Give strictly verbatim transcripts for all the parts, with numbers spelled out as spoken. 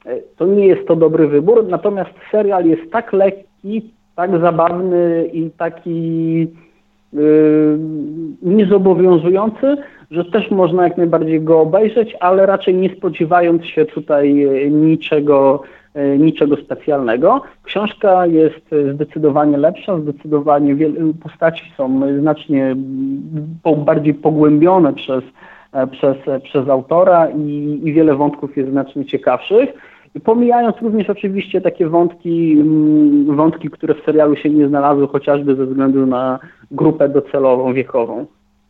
to nie jest to dobry wybór, natomiast serial jest tak lekki, tak zabawny i taki yy, niezobowiązujący, że też można jak najbardziej go obejrzeć, ale raczej nie spodziewając się tutaj niczego, niczego specjalnego. Książka jest zdecydowanie lepsza, zdecydowanie wiele, postaci są znacznie bardziej pogłębione przez, przez, przez autora i, i wiele wątków jest znacznie ciekawszych. I pomijając również oczywiście takie wątki, wątki, które w serialu się nie znalazły, chociażby ze względu na grupę docelową, wiekową.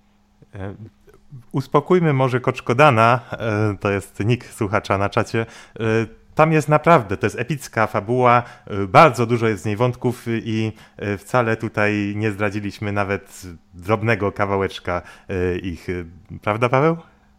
Uspokójmy może Koczkodana, to jest nick słuchacza na czacie. Tam jest naprawdę, to jest epicka fabuła, bardzo dużo jest z niej wątków i wcale tutaj nie zdradziliśmy nawet drobnego kawałeczka ich. Prawda, Paweł?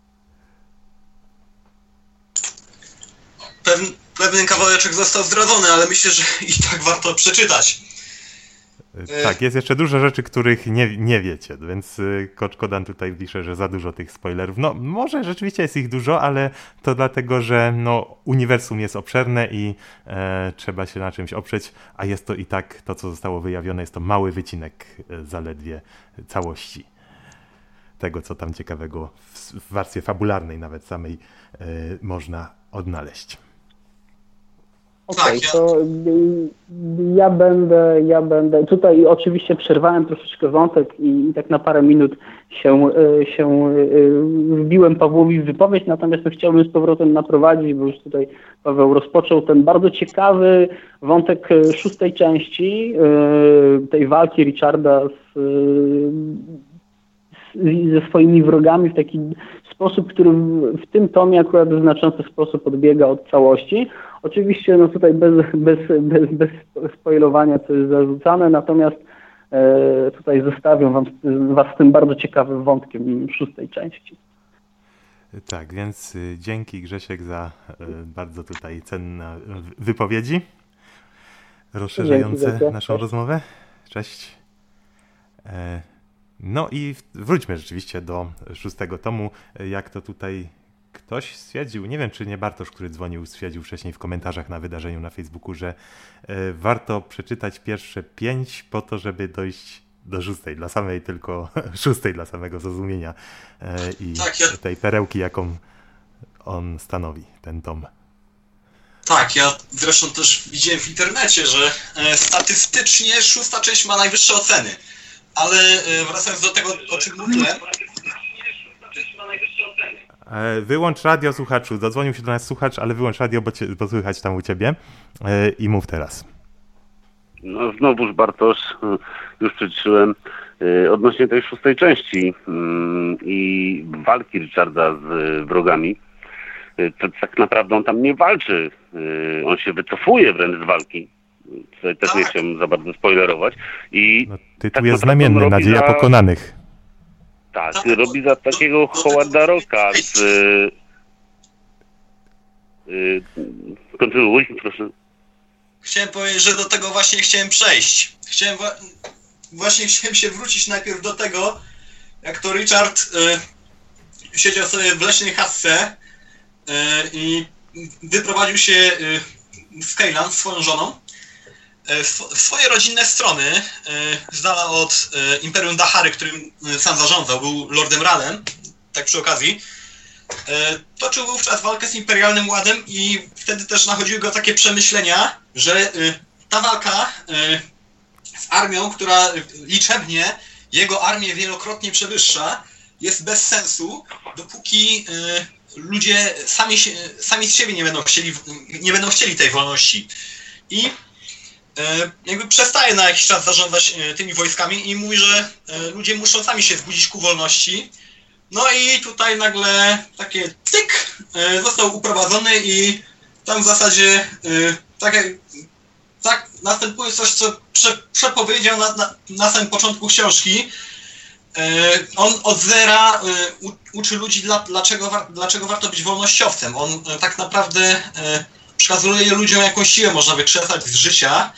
Pewn, pewien kawałeczek został zdradzony, ale myślę, że i tak warto przeczytać. Tak, jest jeszcze dużo rzeczy, których nie, nie wiecie, więc Koczkodan tutaj pisze, że za dużo tych spoilerów. No może rzeczywiście jest ich dużo, ale to dlatego, że no, uniwersum jest obszerne i e, trzeba się na czymś oprzeć, a jest to i tak to, co zostało wyjawione, jest to mały wycinek e, zaledwie całości tego, co tam ciekawego w, w warstwie fabularnej nawet samej e, można odnaleźć. Okej, okay, tak, to ja będę, ja będę, tutaj oczywiście przerwałem troszeczkę wątek i, i tak na parę minut się, się wbiłem Pawłowi w wypowiedź, natomiast chciałbym z powrotem naprowadzić, bo już tutaj Paweł rozpoczął ten bardzo ciekawy wątek szóstej części, tej walki Richarda z, ze swoimi wrogami w taki sposób, który w tym tomie akurat w znaczący sposób odbiega od całości. Oczywiście no tutaj bez, bez, bez, bez spoilowania, co jest zarzucane, natomiast e, tutaj zostawiam wam, was z tym bardzo ciekawym wątkiem szóstej części. Tak, więc dzięki Grzesiek za e, bardzo tutaj cenne wypowiedzi rozszerzające dzięki, naszą rozmowę. Cześć. E, no i wróćmy rzeczywiście do szóstego tomu, jak to tutaj ktoś stwierdził, nie wiem czy nie Bartosz, który dzwonił, stwierdził wcześniej w komentarzach na wydarzeniu na Facebooku, że e, warto przeczytać pierwsze pięć po to, żeby dojść do szóstej, dla samej tylko szóstej, dla samego zrozumienia e, i tak, ja... tej perełki, jaką on stanowi, ten tom. Tak, ja zresztą też widziałem w internecie, że e, statystycznie szósta część ma najwyższe oceny, ale e, wracając do tego, o czym mówiłem, wyłącz radio, słuchaczu. Zadzwonił się do nas słuchacz, ale wyłącz radio, bo, cię, bo słychać tam u ciebie. Yy, I mów teraz. No znowuż Bartosz, już przeczytałem yy, odnośnie tej szóstej części yy, i walki Richarda z wrogami. Yy, to tak naprawdę on tam nie walczy. Yy, on się wycofuje wręcz z walki. Tutaj też nie chciałem za bardzo spoilerować. I no, tytuł tak jest znamienny, Nadzieja za... pokonanych. Tak, robi za takiego Howarda Rocka z... Yy, kontynuuj, proszę. Chciałem powiedzieć, że do tego właśnie chciałem przejść. Chciałem wa- właśnie chciałem się wrócić najpierw do tego, jak to Richard y, siedział sobie w leśnej chatce y, i wyprowadził się y, z Kejlan, swoją żoną, y, w, w swoje rodzinne strony, y, z dala od y, Imperium Dahary, którym y, sam zarządzał, był Lordem Radem, tak przy okazji. Toczył wówczas walkę z Imperialnym Ładem i wtedy też nachodziły go takie przemyślenia, że ta walka z armią, która liczebnie jego armię wielokrotnie przewyższa, jest bez sensu, dopóki ludzie sami, sami z siebie nie będą chcieli, nie będą chcieli tej wolności. I jakby przestaje na jakiś czas zarządzać tymi wojskami i mówi, że ludzie muszą sami się zbudzić ku wolności. No i tutaj nagle takie cyk został uprowadzony i tam w zasadzie tak, tak następuje coś, co prze, przepowiedział na, na, na samym początku książki. On od zera u, uczy ludzi, dla, dlaczego, dlaczego warto być wolnościowcem. On tak naprawdę przekazuje ludziom jakąś siłę, można wykrzesać z życia.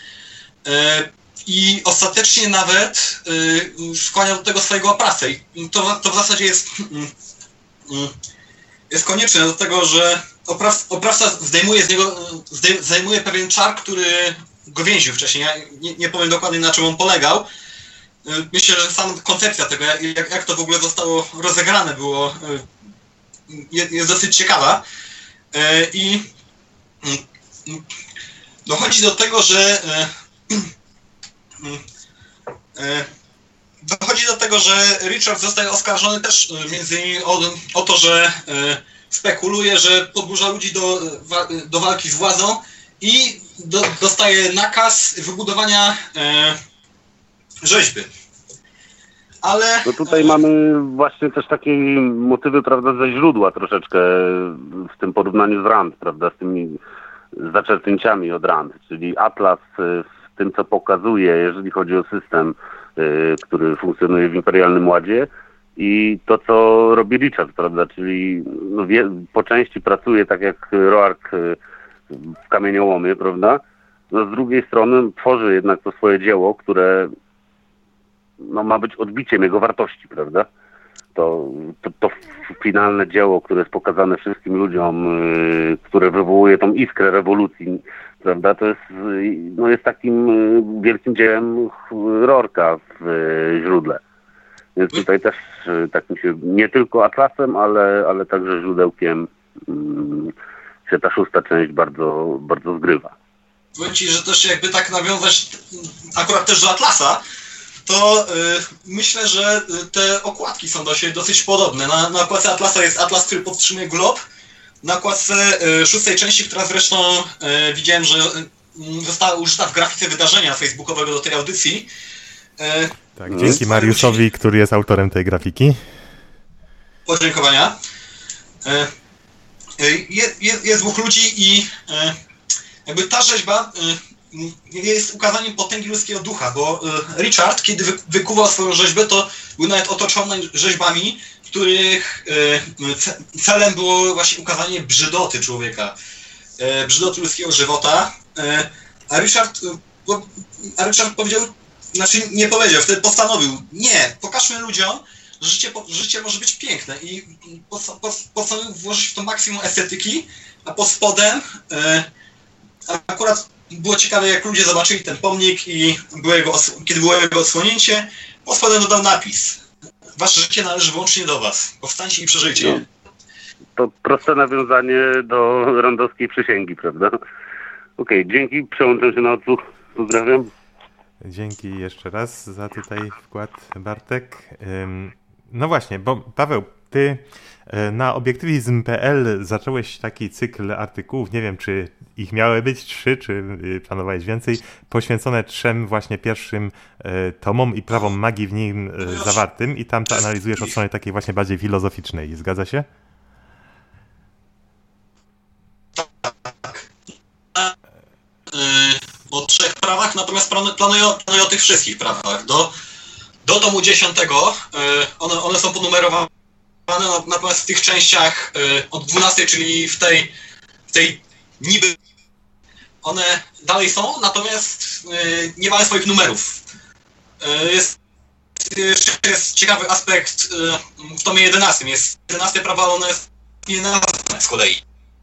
I ostatecznie nawet y, skłania do tego swojego oprawcę. I to, to w zasadzie jest y, y, jest konieczny do tego, że opraw, oprawca zdejmuje z niego, zdej, zdejmuje pewien czar, który go więził wcześniej. Ja nie, nie powiem dokładnie, na czym on polegał. Myślę, że sama koncepcja tego, jak, jak to w ogóle zostało rozegrane, było jest dosyć ciekawa. I dochodzi do tego, że dochodzi do tego, że Richard zostaje oskarżony też między innymi o, o to, że spekuluje, że podburza ludzi do, do walki z władzą i do, dostaje nakaz wybudowania e, rzeźby. Ale... No tutaj mamy właśnie też takie motywy, prawda, ze źródła troszeczkę w tym porównaniu z Rand, prawda, z tymi zaczerpnięciami od Rand, czyli Atlas w tym, co pokazuje, jeżeli chodzi o system, który funkcjonuje w Imperialnym Ładzie, i to, co robi Richard, prawda, czyli no, wie, po części pracuje tak jak Roark w kamieniołomie, prawda, no z drugiej strony tworzy jednak to swoje dzieło, które no, ma być odbiciem jego wartości, prawda. To, to, to finalne dzieło, które jest pokazane wszystkim ludziom, yy, które wywołuje tą iskrę rewolucji, prawda, to jest, yy, no, jest takim yy, wielkim dziełem Roarka w yy, źródle. Więc tutaj też yy, tak mi się, nie tylko Atlasem, ale, ale także źródełkiem yy, się ta szósta część bardzo, bardzo zgrywa. Powiem ci, że też jakby tak nawiązać akurat też do Atlasa, to y, myślę, że te okładki są dosyć, dosyć podobne. Na, na okładce Atlasa jest Atlas, który podtrzymuje glob. Na okładce y, szóstej części, która zresztą y, widziałem, że y, została użyta w grafice wydarzenia facebookowego do tej audycji. Y, tak, dzięki Mariuszowi, który jest autorem tej grafiki. Podziękowania. Y, y, jest, jest, jest dwóch ludzi i y, jakby ta rzeźba y, jest ukazaniem potęgi ludzkiego ducha, bo Richard, kiedy wykuwał swoją rzeźbę, to był nawet otoczony rzeźbami, których celem było właśnie ukazanie brzydoty człowieka, brzydoty ludzkiego żywota. A Richard, a Richard powiedział, znaczy nie powiedział, wtedy postanowił, nie, pokażmy ludziom, że życie, życie może być piękne, i postanowił włożyć w to maksimum estetyki, a pod spodem akurat było ciekawe, jak ludzie zobaczyli ten pomnik i było jego, kiedy było jego odsłonięcie, pod spodem dodał napis: wasze życie należy wyłącznie do was. Powstańcie i przeżyjcie. No, to proste nawiązanie do randowskiej przysięgi, prawda? Okej, okay, dzięki. Przełączam się na odsłuch. Pozdrawiam. Dzięki jeszcze raz za tutaj wkład, Bartek. No właśnie, bo Paweł, ty na obiektywizm kropka p l zacząłeś taki cykl artykułów, nie wiem, czy ich miały być trzy, czy planowałeś więcej, poświęcone trzem właśnie pierwszym tomom i prawom magii w nim zawartym, i tam to analizujesz od strony takiej właśnie bardziej filozoficznej. Zgadza się? Tak. O trzech prawach, natomiast planuję, planuję o tych wszystkich prawach. Do, do tomu dziesiątego one, one są ponumerowane, natomiast w tych częściach od dwunastej, czyli w tej, w tej niby, one dalej są, natomiast nie mają swoich numerów. Jest, jest ciekawy aspekt w tomie jedenastym. Jest jedenaste prawo, ale ono jest nie nazwane z kolei.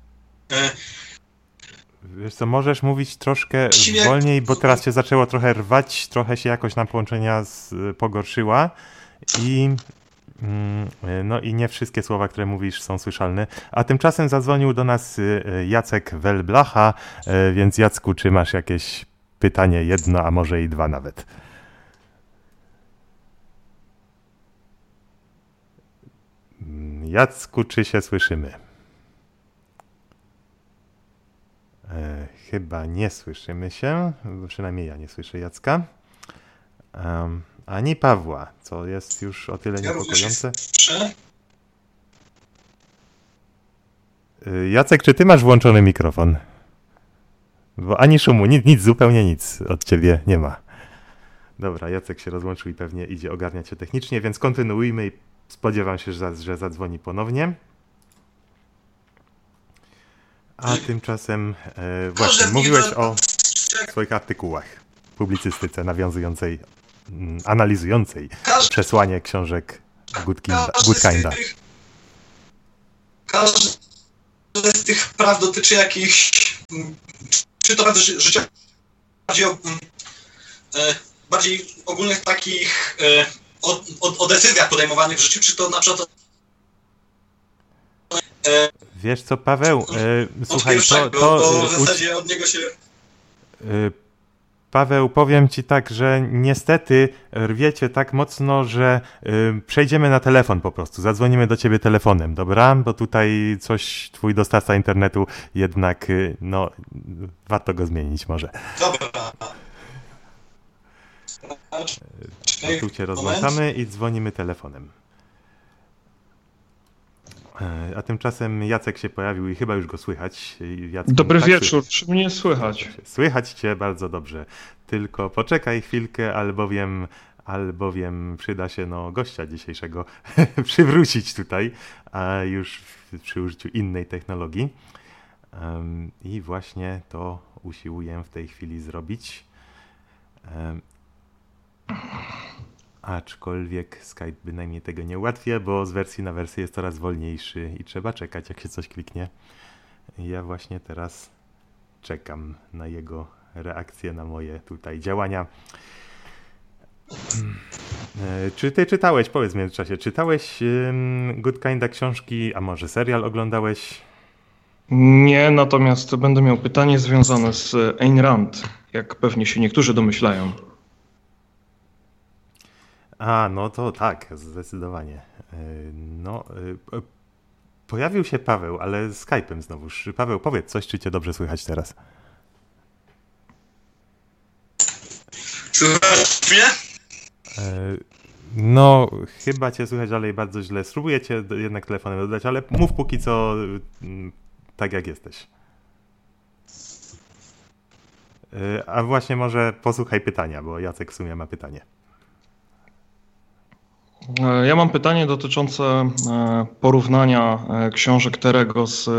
Wiesz co, możesz mówić troszkę wolniej, bo teraz się zaczęło trochę rwać, trochę się jakoś nam połączenia z, pogorszyła i no i nie wszystkie słowa, które mówisz, są słyszalne. A tymczasem zadzwonił do nas Jacek Welblacha, więc Jacku, czy masz jakieś pytanie, jedno, a może i dwa nawet? Jacku, czy się słyszymy? Chyba nie słyszymy się, przynajmniej ja nie słyszę Jacka. Um, ani Pawła, co jest już o tyle niepokojące. Jacek, czy ty masz włączony mikrofon? Bo ani szumu, nic, nic, zupełnie nic od ciebie nie ma. Dobra, Jacek się rozłączył i pewnie idzie ogarniać się technicznie, więc kontynuujmy i spodziewam się, że, że zadzwoni ponownie. A tymczasem e, właśnie mówiłeś o swoich artykułach, publicystyce nawiązującej, m, analizującej przesłanie książek Good Kinda. Good Kinda. każde z tych praw dotyczy jakichś, czy to praw życiowych, bardziej, bardziej ogólnych takich o, o, o decyzjach podejmowanych w życiu, czy to na przykład... Wiesz co, Paweł, e, słuchaj, to... to bo w zasadzie od niego się... E, Paweł, powiem ci tak, że niestety rwiecie tak mocno, że y, przejdziemy na telefon po prostu. Zadzwonimy do ciebie telefonem, dobra? Bo tutaj coś, twój dostawca internetu jednak, y, no, warto go zmienić może. Dobra. To tu cię rozłączamy i dzwonimy telefonem. A tymczasem Jacek się pojawił i chyba już go słychać. Jacku, Dobry tak wieczór, czy mnie słychać? Słychać cię bardzo dobrze. Tylko poczekaj chwilkę, albowiem, albowiem przyda się no, gościa dzisiejszego przywrócić tutaj, a już przy użyciu innej technologii. Um, I właśnie to usiłuję w tej chwili zrobić. Um, Aczkolwiek Skype bynajmniej tego nie ułatwia, bo z wersji na wersję jest coraz wolniejszy i trzeba czekać, jak się coś kliknie. Ja właśnie teraz czekam na jego reakcję na moje tutaj działania. Czy ty czytałeś, powiedz w międzyczasie, czytałeś um, Good Kinda książki, a może serial oglądałeś? Nie, natomiast będę miał pytanie związane z Ayn Rand, jak pewnie się niektórzy domyślają. A, no to tak, zdecydowanie. No, pojawił się Paweł, ale Skype'em znowuż. Paweł, powiedz coś, czy cię dobrze słychać teraz? Słychać mnie? No, chyba cię słychać dalej bardzo źle. Spróbuję cię jednak telefonem dodać, ale mów póki co tak, jak jesteś. A właśnie może posłuchaj pytania, bo Jacek w sumie ma pytanie. Ja mam pytanie dotyczące porównania książek Terego z,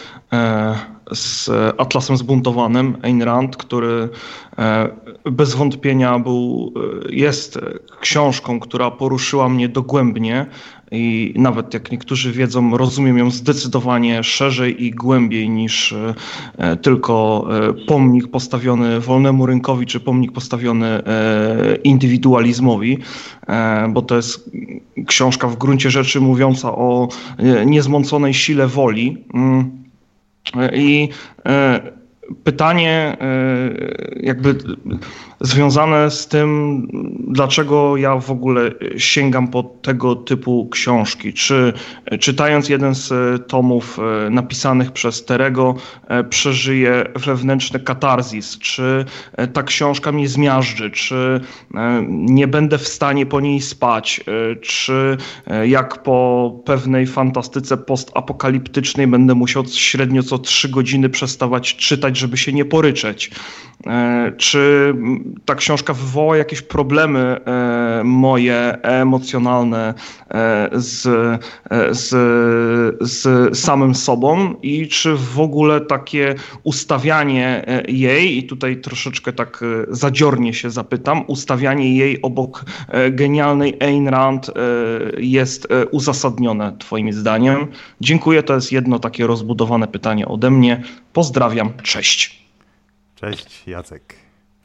z Atlasem Zbuntowanym, Ayn Rand, który bez wątpienia był, jest książką, która poruszyła mnie dogłębnie i nawet jak niektórzy wiedzą, rozumiem ją zdecydowanie szerzej i głębiej niż tylko pomnik postawiony wolnemu rynkowi czy pomnik postawiony indywidualizmowi, bo to jest książka w gruncie rzeczy mówiąca o niezmąconej sile woli. I pytanie jakby związane z tym, dlaczego ja w ogóle sięgam po tego typu książki. Czy czytając jeden z tomów napisanych przez Terego przeżyję wewnętrzny katarzis? Czy ta książka mnie zmiażdży? Czy nie będę w stanie po niej spać? Czy jak po pewnej fantastyce postapokaliptycznej będę musiał średnio co trzy godziny przestawać czytać, żeby się nie poryczeć? Czy ta książka wywoła jakieś problemy moje emocjonalne z, z, z samym sobą i czy w ogóle takie ustawianie jej, i tutaj troszeczkę tak zadziornie się zapytam, ustawianie jej obok genialnej Ayn Rand jest uzasadnione twoim zdaniem? Dziękuję, to jest jedno takie rozbudowane pytanie ode mnie. Pozdrawiam, cześć. Cześć, Jacek.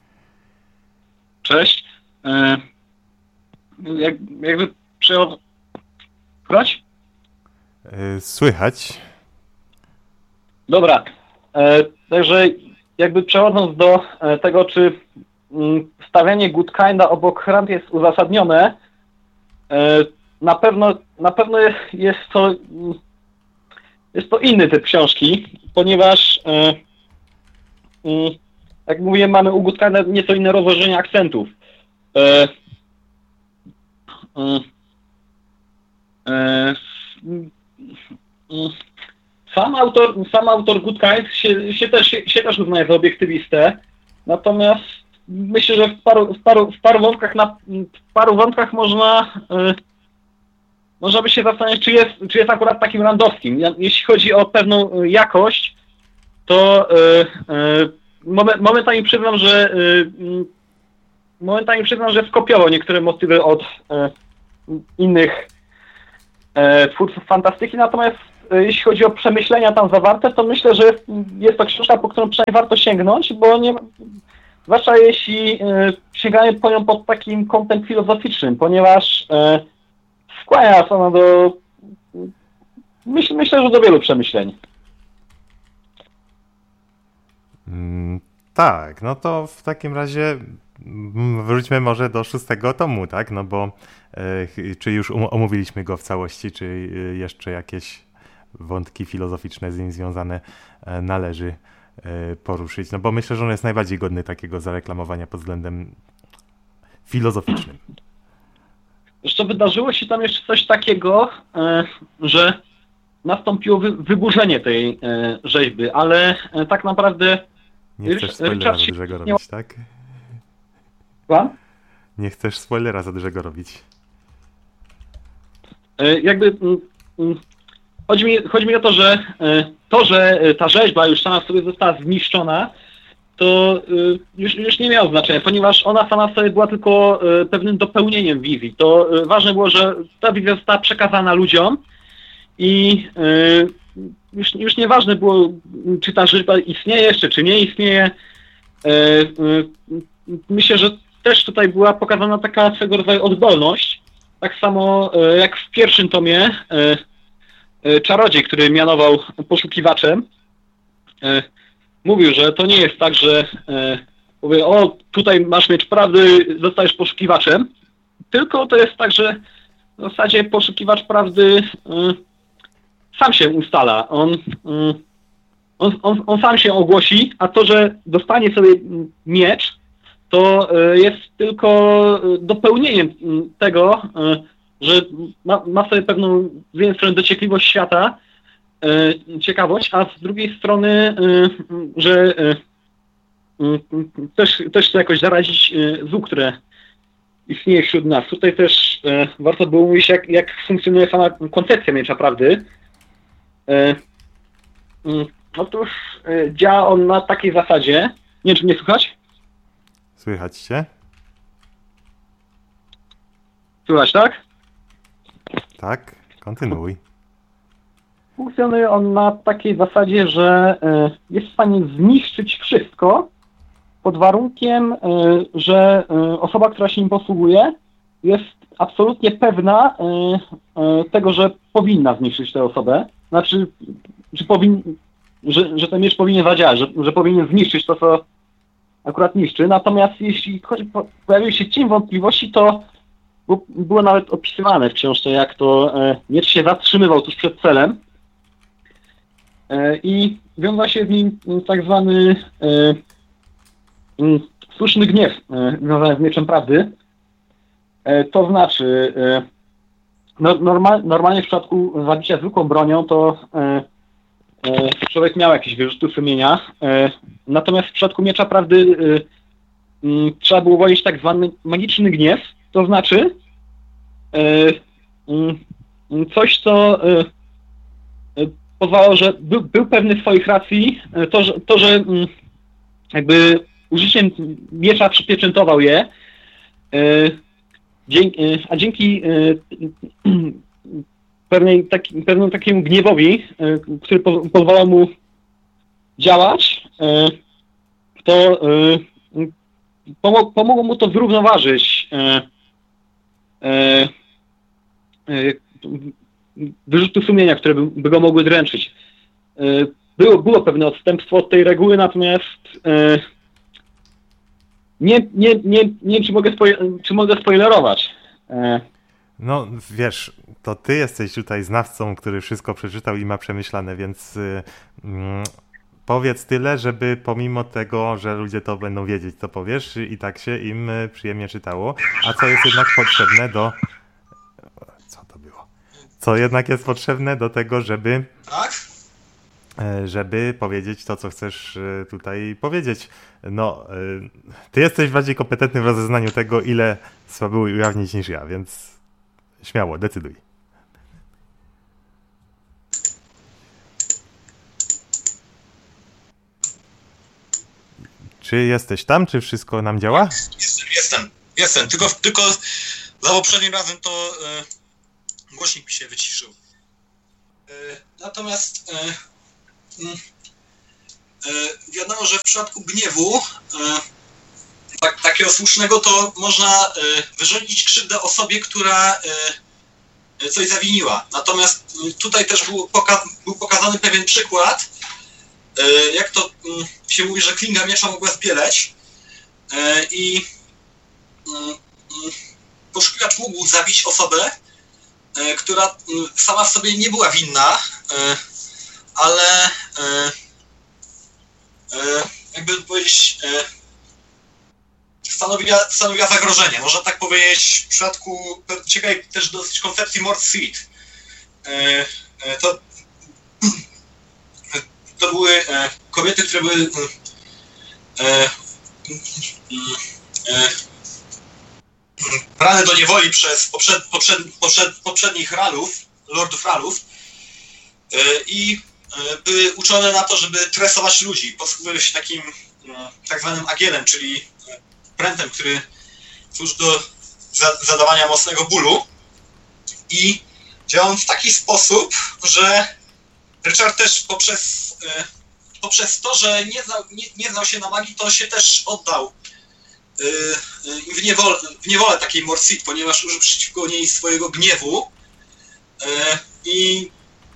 Cześć. E, jak, jakby przejął... Słychać? Słychać. Dobra. E, także jakby przechodząc do tego, czy m, stawianie Good Kinda obok Rand jest uzasadnione, e, na pewno na pewno jest to jest to inny typ książki, ponieważ e, m, jak mówiłem, mamy u Good Kinda nieco inne rozłożenie akcentów. E, e, e, sam autor, sam autor Good Kind się, się, też, się, się też uznaje za obiektywistę, natomiast myślę, że w paru, w paru, w paru wątkach na, w paru wątkach można e, można by się zastanawiać, czy jest, czy jest akurat takim randowskim. Jeśli chodzi o pewną jakość, to e, e, momentami przyznam, że momentami przyznam, że skopiował niektóre motywy od innych twórców fantastyki, natomiast jeśli chodzi o przemyślenia tam zawarte, to myślę, że jest to książka, po którą przynajmniej warto sięgnąć, bo nie, zwłaszcza jeśli sięgamy po nią pod takim kątem filozoficznym, ponieważ skłania nas ona do, myśl, myślę, że do wielu przemyśleń. Mm, tak, no to w takim razie wróćmy może do szóstego tomu, tak? No bo e, czy już omówiliśmy go w całości, czy jeszcze jakieś wątki filozoficzne z nim związane e, należy e, poruszyć? No bo myślę, że on jest najbardziej godny takiego zareklamowania pod względem filozoficznym. Jeszcze wydarzyło się tam jeszcze coś takiego, e, że nastąpiło wy, wyburzenie tej e, rzeźby, ale e, tak naprawdę... Nie chcesz spoilera za dużego robić, tak? Słucham? Nie chcesz spoilera za dużego robić. E, jakby... Mm, chodzi, mi, chodzi mi o to, że e, to, że ta rzeźba już sama w sobie została zniszczona, to y, już, już nie miało znaczenia, ponieważ ona sama w sobie była tylko y, pewnym dopełnieniem wizji. To y, ważne było, że ta wizja została przekazana ludziom i y, już, już nieważne było, czy ta rzeźba istnieje jeszcze, czy nie istnieje. Y, y, myślę, że też tutaj była pokazana taka swego rodzaju oddolność, tak samo y, jak w pierwszym tomie y, y, Czarodziej, który mianował poszukiwaczem, y, mówił, że to nie jest tak, że e, mówię, o, tutaj masz miecz prawdy, zostajesz poszukiwaczem, tylko to jest tak, że w zasadzie poszukiwacz prawdy e, sam się ustala. On, e, on, on, on sam się ogłosi, a to, że dostanie sobie miecz, to e, jest tylko dopełnieniem tego, e, że ma, ma sobie pewną z jednej strony dociekliwość świata, ciekawość, a z drugiej strony, że też, też chce jakoś zarazić zło, które istnieje wśród nas. Tutaj też warto było mówić, jak, jak funkcjonuje sama koncepcja miecza prawdy. Otóż działa on na takiej zasadzie. Nie wiem, czy mnie słychać? Słychać cię? Słychać, tak? Tak, kontynuuj. Funkcjonuje on na takiej zasadzie, że jest w stanie zniszczyć wszystko pod warunkiem, że osoba, która się nim posługuje, jest absolutnie pewna tego, że powinna zniszczyć tę osobę. Znaczy, że, powin, że, że ten miecz powinien zadziałać, że, że powinien zniszczyć to, co akurat niszczy. Natomiast jeśli pojawił się cień wątpliwości, to było nawet opisywane w książce, jak to miecz się zatrzymywał tuż przed celem. I wiąże się z nim tak zwany e, słuszny gniew e, związany z mieczem prawdy. E, to znaczy, e, no, normal, normalnie w przypadku zabicia zwykłą bronią to e, e, człowiek miał jakieś wyrzuty sumienia, e, natomiast w przypadku miecza prawdy e, m, trzeba było wolić tak zwany magiczny gniew, to znaczy e, m, coś, co e, pozwalało, że był, był pewny swoich racji, to, że, to, że jakby użyciem miecza przypieczętował je, a dzięki pewnej, taki, pewnemu takiemu gniewowi, który pozwalał mu działać, to pomog, pomogło mu to zrównoważyć wyrzuty sumienia, które by, by go mogły dręczyć. Było, było pewne odstępstwo od tej reguły, natomiast nie, nie, nie, nie wiem, czy mogę, spoj- czy mogę spoilerować. No, wiesz, to ty jesteś tutaj znawcą, który wszystko przeczytał i ma przemyślane, więc yy, yy, powiedz tyle, żeby pomimo tego, że ludzie to będą wiedzieć, co powiesz, i tak się im przyjemnie czytało, a co jest jednak potrzebne do... Co to było? Co jednak jest potrzebne do tego, żeby... Tak? żeby powiedzieć to, co chcesz tutaj powiedzieć. No, ty jesteś bardziej kompetentny w rozeznaniu tego, ile trzeba było ujawnić niż ja, więc śmiało, decyduj. Czy jesteś tam, czy wszystko nam działa? Jestem, jestem, jestem. Tylko, tylko za poprzednim razem to e, głośnik mi się wyciszył. E, natomiast e, e, wiadomo, że w przypadku gniewu e, tak, takiego słusznego to można e, wyrządzić krzywdę osobie, która e, coś zawiniła. Natomiast tutaj też był, poka był pokazany pewien przykład, e, jak to m, się mówi, że klinga miecza mogła zbieleć e, i m, poszukiwacz mógł zabić osobę, e, która m, sama w sobie nie była winna, e, ale e, e, jakby powiedzieć, e, stanowiła, stanowiła zagrożenie. Można tak powiedzieć w przypadku ciekawej też dosyć koncepcji Mord Seed. E, e, to, to były e, kobiety, które były e, e, brane do niewoli przez poprzed, poprzed, poprzed, poprzednich ralów, lordów ralów e, i e, były uczone na to, żeby tresować ludzi. Posługują się takim e, tak zwanym agielem, czyli prętem, który służy do za, zadawania mocnego bólu i działał w taki sposób, że Richard też poprzez, e, poprzez to, że nie znał, nie, nie znał się na magii, to się też oddał e, e, w, niewolę, w niewolę takiej Mord Seed, ponieważ użył przeciwko niej swojego gniewu e, i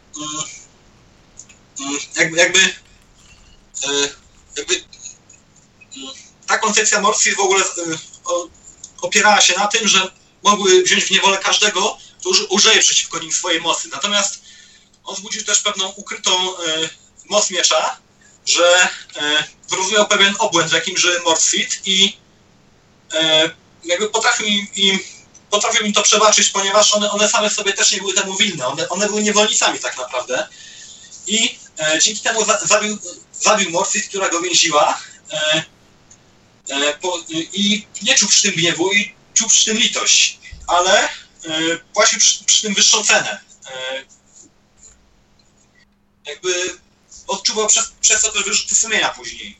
e, jakby, jakby, e, jakby ta koncepcja Mord Seed w ogóle opierała się na tym, że mogły wziąć w niewolę każdego, kto użyje przeciwko nim swojej mocy. Natomiast on wzbudził też pewną ukrytą e, moc miecza, że e, zrozumiał pewien obłęd, w jakim żyje Mord Seed i e, jakby potrafił im, im, potrafił im to przebaczyć, ponieważ one, one same sobie też nie były temu winne. One, one były niewolnicami tak naprawdę. I e, dzięki temu za, zabił, zabił Mord Seed, która go więziła. E, e, po, I nie czuł przy tym gniewu i czuł przy tym litość, ale e, płacił przy, przy tym wyższą cenę. E, jakby odczuwał przez, przez to te wyrzuty sumienia później.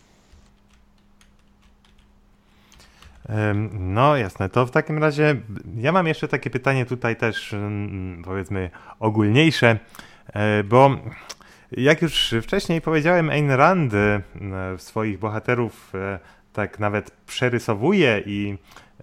No jasne, to w takim razie ja mam jeszcze takie pytanie tutaj też powiedzmy ogólniejsze, bo jak już wcześniej powiedziałem, Ayn Rand swoich bohaterów tak nawet przerysowuje i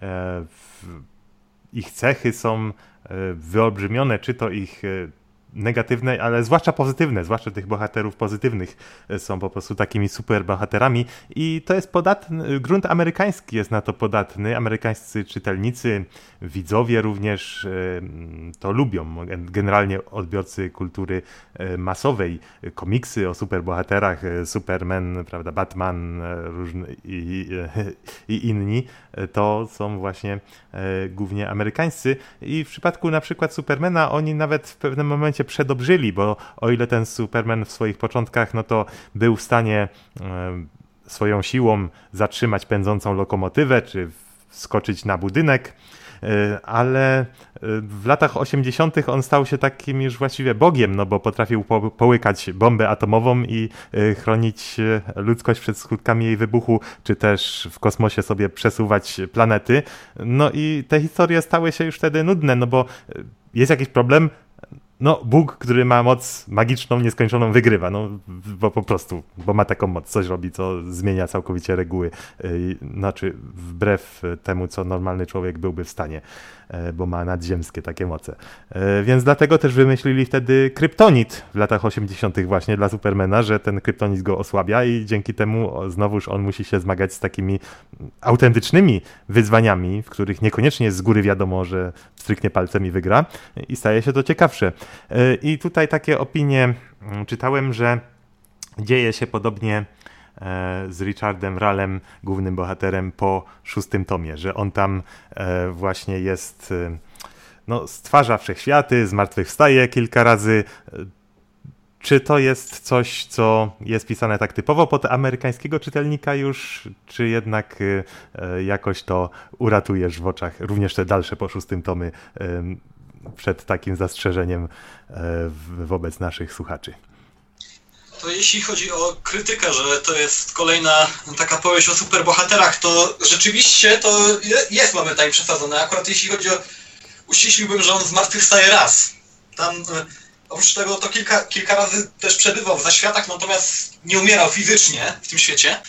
ich cechy są wyolbrzymione, czy to ich negatywne, ale zwłaszcza pozytywne, zwłaszcza tych bohaterów pozytywnych są po prostu takimi super bohaterami i to jest podatny, grunt amerykański jest na to podatny, amerykańscy czytelnicy, widzowie również to lubią, generalnie odbiorcy kultury masowej, komiksy o superbohaterach, Superman, prawda, Batman różny, i, i inni, to są właśnie głównie amerykańscy i w przypadku na przykład Supermana oni nawet w pewnym momencie przedobrzyli, bo o ile ten Superman w swoich początkach, no to był w stanie e, swoją siłą zatrzymać pędzącą lokomotywę, czy wskoczyć na budynek, e, ale w latach osiemdziesiątych on stał się takim już właściwie bogiem, no bo potrafił po, połykać bombę atomową i e, chronić ludzkość przed skutkami jej wybuchu, czy też w kosmosie sobie przesuwać planety. No i te historie stały się już wtedy nudne, no bo jest jakiś problem, no Bóg, który ma moc magiczną, nieskończoną, wygrywa, no bo po prostu, bo ma taką moc, coś robi, co zmienia całkowicie reguły, yy, znaczy wbrew temu, co normalny człowiek byłby w stanie, yy, bo ma nadziemskie takie moce. Yy, więc dlatego też wymyślili wtedy kryptonit w latach osiemdziesiątych właśnie dla Supermana, że ten kryptonit go osłabia i dzięki temu znowuż on musi się zmagać z takimi autentycznymi wyzwaniami, w których niekoniecznie z góry wiadomo, że stryknie palcem i wygra i staje się to ciekawsze. I tutaj takie opinie czytałem, że dzieje się podobnie z Richardem Ralem, głównym bohaterem, po szóstym tomie, że on tam właśnie jest, no, stwarza wszechświaty, zmartwychwstaje kilka razy. Czy to jest coś, co jest pisane tak typowo pod amerykańskiego czytelnika już, czy jednak jakoś to uratujesz w oczach, również te dalsze po szóstym tomy, przed takim zastrzeżeniem wobec naszych słuchaczy? To jeśli chodzi o krytykę, że to jest kolejna taka powieść o superbohaterach, to rzeczywiście to jest momentami przesadzone. Akurat jeśli chodzi o... Uściśliłbym, że on zmartwychwstaje raz. Tam oprócz tego to kilka, kilka razy też przebywał w zaświatach, natomiast nie umierał fizycznie w tym świecie.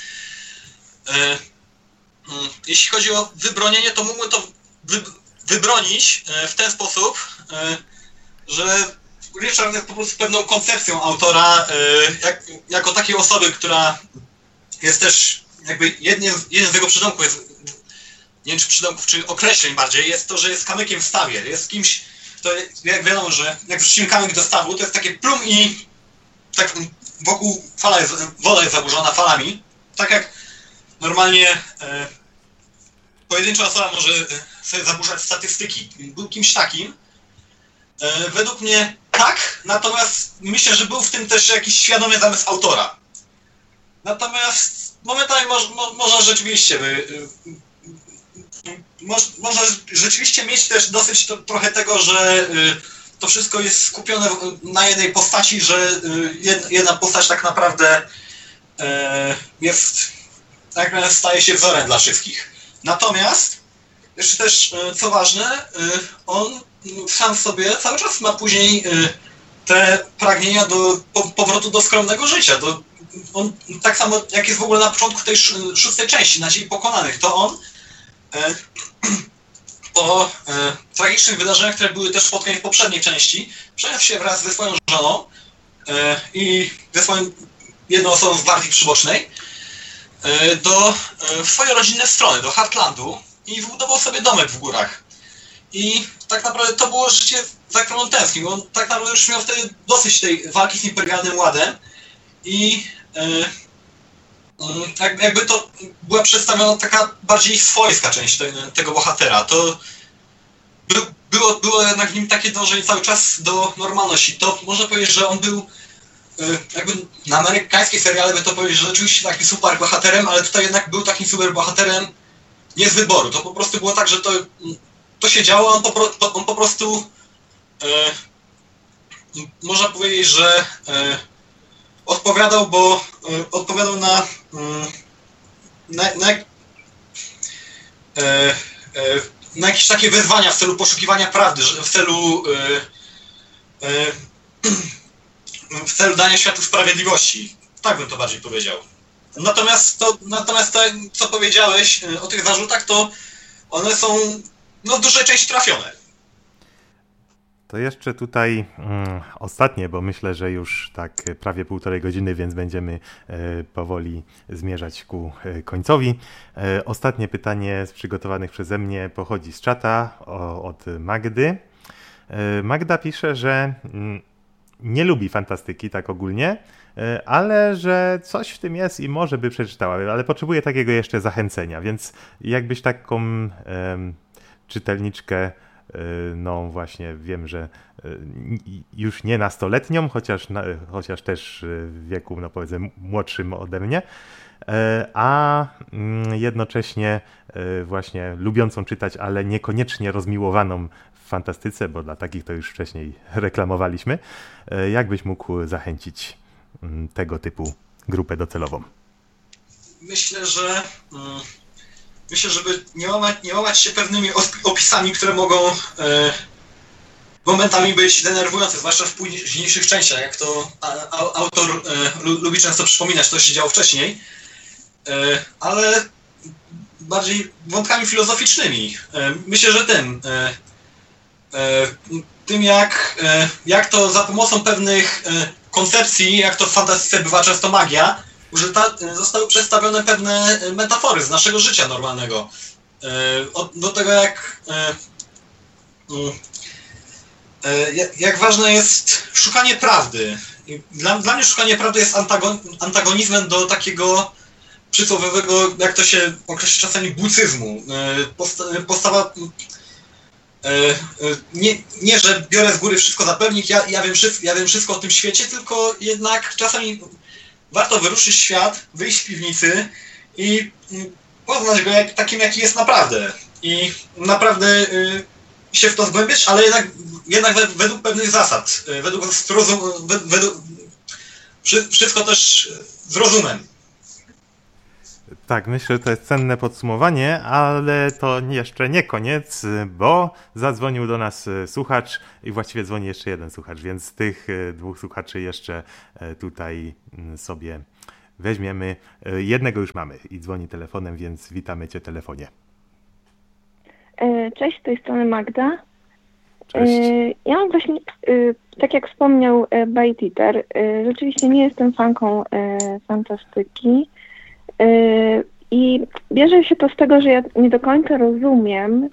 Jeśli chodzi o wybronienie, to mógłbym to wy, wybronić w ten sposób, że Richard jest po prostu pewną koncepcją autora, jak, jako takiej osoby, która jest też jakby jednym, jeden z jego przydomków jest, nie wiem czy przydomków, czy określeń bardziej, jest to, że jest kamykiem w stawie, jest kimś, to jak wiadomo, że jak wrzucimy kamyk do stawu, to jest takie plum i tak wokół fala jest, woda jest zaburzona falami, tak jak normalnie e, pojedyncza osoba może sobie zaburzać statystyki. Był kimś takim. E, według mnie tak, natomiast myślę, że był w tym też jakiś świadomy zamysł autora. Natomiast momentami mo, mo, można rzeczywiście by, mo, można rzeczywiście mieć też dosyć to, trochę tego, że y, to wszystko jest skupione na jednej postaci, że y, jedna postać tak naprawdę y, jest, tak naprawdę staje się wzorem dla wszystkich. Natomiast, jeszcze też, co ważne, on sam w sobie cały czas ma później te pragnienia do powrotu do skromnego życia. Do, on, tak samo jak jest w ogóle na początku tej szóstej części, Nadziei Pokonanych, to on po tragicznych wydarzeniach, które były też spotkań w poprzedniej części, przeniósł się wraz ze swoją żoną i ze swoją jedną osobą z gwardii przybocznej do swojej rodzinnej strony, do Heartlandu i wybudował sobie domek w górach. I tak naprawdę to było życie, za którym on tęsknił. On tak naprawdę już miał wtedy dosyć tej walki z imperialnym ładem i e, jakby to była przedstawiona taka bardziej swojska część te, tego bohatera. To by, było, było jednak w nim takie dążenie cały czas do normalności. To można powiedzieć, że on był jakby na amerykańskie seriale by to powiedzieć, że rzeczywiście takim super bohaterem, ale tutaj jednak był takim super bohaterem nie z wyboru. To po prostu było tak, że to, to się działo, on po, on po prostu e, można powiedzieć, że e, odpowiadał, bo e, odpowiadał na na, na, e, e, na jakieś takie wezwania w celu poszukiwania prawdy, w celu e, e, w celu dania światu sprawiedliwości. Tak bym to bardziej powiedział. Natomiast to, natomiast to, co powiedziałeś o tych zarzutach, to one są no, w dużej części trafione. To jeszcze tutaj mm, ostatnie, bo myślę, że już tak prawie półtorej godziny, więc będziemy e, powoli zmierzać ku e, końcowi. E, ostatnie pytanie z przygotowanych przeze mnie pochodzi z czata o, od Magdy. E, Magda pisze, że mm, nie lubi fantastyki tak ogólnie, ale że coś w tym jest i może by przeczytała, ale potrzebuje takiego jeszcze zachęcenia, więc jakbyś taką um, czytelniczkę, no właśnie wiem, że już nie nastoletnią, chociaż, chociaż też w wieku, no powiedzmy, młodszym ode mnie, a jednocześnie właśnie lubiącą czytać, ale niekoniecznie rozmiłowaną w fantastyce, bo dla takich to już wcześniej reklamowaliśmy, jakbyś mógł zachęcić tego typu grupę docelową? Myślę, że myślę, żeby nie łamać, nie łamać się pewnymi opisami, które mogą e, momentami być denerwujące, zwłaszcza w późniejszych częściach, jak to a, a, autor e, lubi często przypominać, co się działo wcześniej, e, ale bardziej wątkami filozoficznymi. E, myślę, że tym, e, e, tym jak, e, jak to za pomocą pewnych e, koncepcji, jak to w fantastyce bywa często magia, użyta, zostały przedstawione pewne metafory z naszego życia normalnego. Do tego jak, jak ważne jest szukanie prawdy. Dla, dla mnie szukanie prawdy jest antagon, antagonizmem do takiego przysłowiowego, jak to się określa czasami, bucyzmu. Postawa nie, nie, że biorę z góry wszystko za pewnik, ja, ja, wiem, ja wiem wszystko o tym świecie, tylko jednak czasami warto wyruszyć w świat, wyjść z piwnicy i poznać go jak, takim, jaki jest naprawdę. I naprawdę y, się w to zgłębiać, ale jednak, jednak według pewnych zasad. Według zrozum, według, wszystko też z rozumem. Tak, myślę, że to jest cenne podsumowanie, ale to jeszcze nie koniec, bo zadzwonił do nas słuchacz i właściwie dzwoni jeszcze jeden słuchacz, więc z tych dwóch słuchaczy jeszcze tutaj sobie weźmiemy. Jednego już mamy i dzwoni telefonem, więc witamy Cię telefonie. Cześć, z tej strony Magda. Cześć. Ja mam właśnie, tak jak wspomniał Bite Eater, rzeczywiście nie jestem fanką fantastyki i bierze się to z tego, że ja nie do końca rozumiem,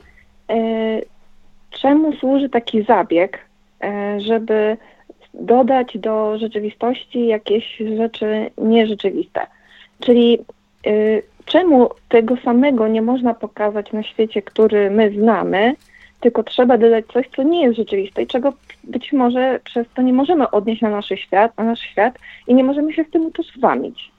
czemu służy taki zabieg, żeby dodać do rzeczywistości jakieś rzeczy nierzeczywiste. Czyli czemu tego samego nie można pokazać na świecie, który my znamy, tylko trzeba dodać coś, co nie jest rzeczywiste i czego być może przez to nie możemy odnieść na nasz świat, na nasz świat i nie możemy się z tym utożsamić.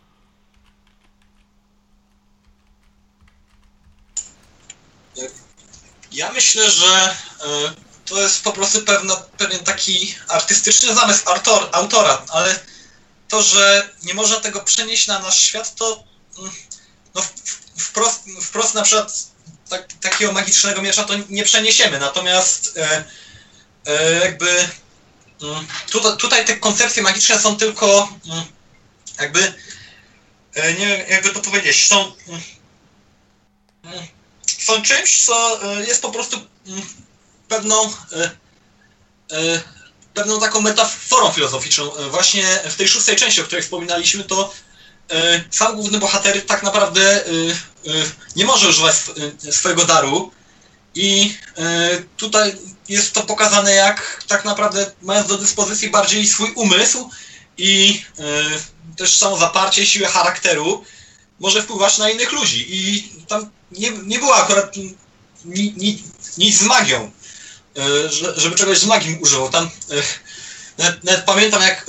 Ja myślę, że y, to jest po prostu pewna, pewien taki artystyczny zamysł autor, autora, ale to, że nie można tego przenieść na nasz świat, to y, no, wprost, wprost na przykład tak, takiego magicznego miecza to nie przeniesiemy, natomiast e, e, jakby e, tutaj, tutaj te koncepcje magiczne są tylko e, jakby e, nie wiem jakby to powiedzieć, są, e, są czymś, co jest po prostu e, pewną e, e, pewną taką metaforą filozoficzną. E, właśnie w tej szóstej części, o której wspominaliśmy, to e, sam główny bohater tak naprawdę e, nie może używać swojego daru i tutaj jest to pokazane, jak tak naprawdę mając do dyspozycji bardziej swój umysł i też samo zaparcie, siłę charakteru może wpływać na innych ludzi i tam nie, nie było akurat ni, ni, nic z magią, żeby czegoś z magii używał. Tam nawet, nawet pamiętam, jak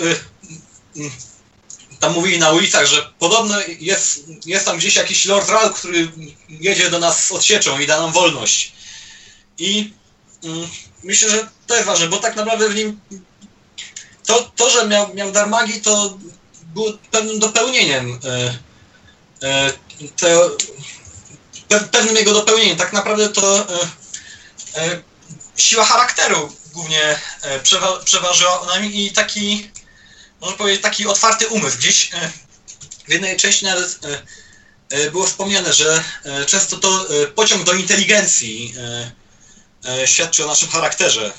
tam mówili na ulicach, że podobno jest, jest tam gdzieś jakiś Lord Ral, który jedzie do nas z odsieczą i da nam wolność. I mm, myślę, że to jest ważne, bo tak naprawdę w nim to, to że miał, miał dar magii, to było pewnym dopełnieniem e, e, te, pe, pewnym jego dopełnieniem. Tak naprawdę to e, e, siła charakteru głównie e, przewa, przeważyła nami i taki, można powiedzieć, taki otwarty umysł. Gdzieś w jednej części nawet było wspomniane, że często to pociąg do inteligencji świadczy o naszym charakterze.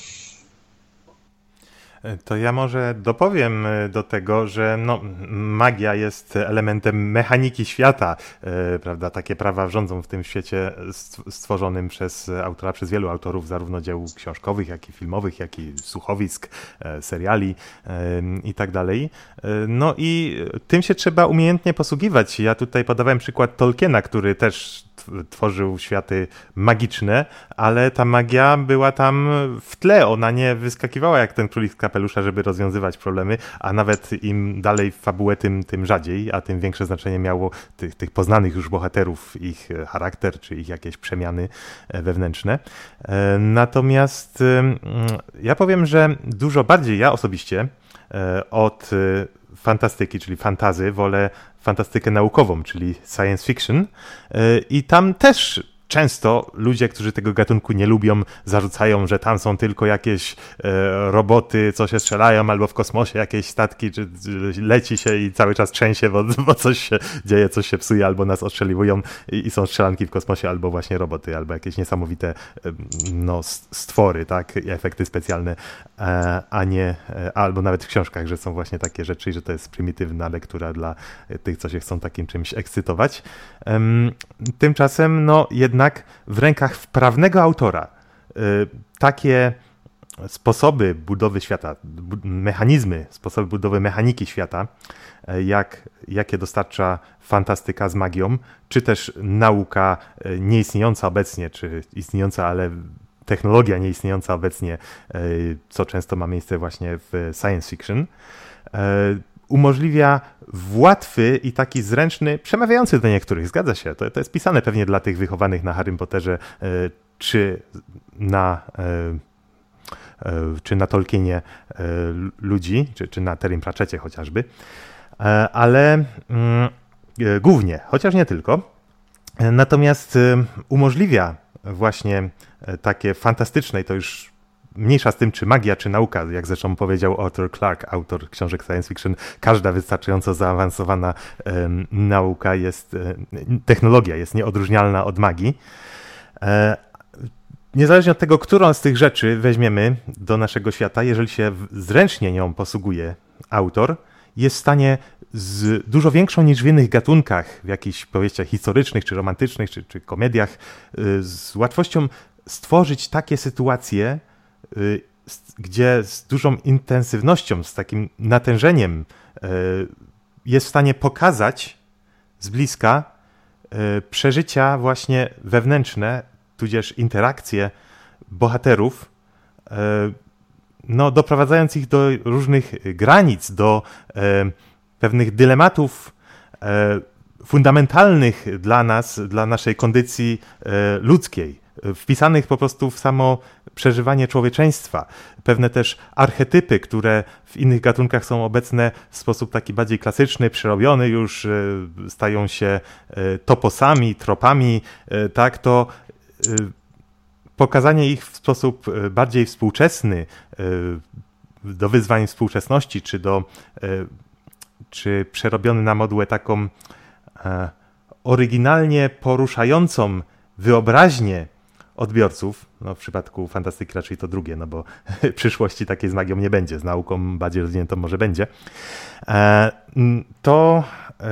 To ja może dopowiem do tego, że no, magia jest elementem mechaniki świata, e, prawda? Takie prawa rządzą w tym świecie stworzonym przez autora, przez wielu autorów, zarówno dzieł książkowych, jak i filmowych, jak i słuchowisk, e, seriali e, i tak dalej. E, no i tym się trzeba umiejętnie posługiwać. Ja tutaj podawałem przykład Tolkiena, który też tworzył światy magiczne, ale ta magia była tam w tle, ona nie wyskakiwała jak ten królik z kapelusza, żeby rozwiązywać problemy, a nawet im dalej w fabułę, tym, tym rzadziej, a tym większe znaczenie miało tych, tych poznanych już bohaterów, ich charakter, czy ich jakieś przemiany wewnętrzne. Natomiast ja powiem, że dużo bardziej ja osobiście od fantastyki, czyli fantazy, wolę fantastykę naukową, czyli science fiction i tam też często ludzie, którzy tego gatunku nie lubią, zarzucają, że tam są tylko jakieś e, roboty, co się strzelają, albo w kosmosie jakieś statki, czy leci się i cały czas trzęsie, bo, bo coś się dzieje, coś się psuje, albo nas ostrzeliwują i, i są strzelanki w kosmosie, albo właśnie roboty, albo jakieś niesamowite e, no, stwory, tak, i efekty specjalne, e, a nie, e, albo nawet w książkach, że są właśnie takie rzeczy i że to jest prymitywna lektura dla tych, co się chcą takim czymś ekscytować. E, tymczasem, no jednak w rękach wprawnego autora y, takie sposoby budowy świata, bu- mechanizmy, sposoby budowy mechaniki świata, y, jak, jakie dostarcza fantastyka z magią, czy też nauka y, nieistniejąca obecnie, czy istniejąca, ale technologia nieistniejąca obecnie, y, co często ma miejsce właśnie w science fiction, y, umożliwia w łatwy i taki zręczny, przemawiający do niektórych, zgadza się, to, to jest pisane pewnie dla tych wychowanych na Harrym Potterze, e, czy na e, e, czy na Tolkienie e, ludzi, czy, czy na Terrym Pratchettie chociażby, e, ale mm, głównie, chociaż nie tylko. Natomiast umożliwia właśnie takie fantastyczne, i to już mniejsza z tym, czy magia, czy nauka, jak zresztą powiedział Arthur Clarke, autor książek science fiction, każda wystarczająco zaawansowana um, nauka jest, um, technologia jest nieodróżnialna od magii. E, niezależnie od tego, którą z tych rzeczy weźmiemy do naszego świata, jeżeli się zręcznie nią posługuje autor, jest w stanie z dużo większą niż w innych gatunkach, w jakichś powieściach historycznych, czy romantycznych, czy, czy komediach, z łatwością stworzyć takie sytuacje, gdzie z dużą intensywnością, z takim natężeniem jest w stanie pokazać z bliska przeżycia właśnie wewnętrzne, tudzież interakcje bohaterów, no, doprowadzając ich do różnych granic, do e, pewnych dylematów e, fundamentalnych dla nas, dla naszej kondycji e, ludzkiej, wpisanych po prostu w samo przeżywanie człowieczeństwa. Pewne też archetypy, które w innych gatunkach są obecne w sposób taki bardziej klasyczny, przerobiony już, e, stają się e, toposami, tropami, e, tak, to e, pokazanie ich w sposób bardziej współczesny, do wyzwań współczesności, czy, do, czy przerobiony na modłę taką oryginalnie poruszającą wyobraźnię odbiorców, no w przypadku fantastyki raczej to drugie, no bo przyszłości takiej z magią nie będzie, z nauką bardziej rozwiniętą może będzie, to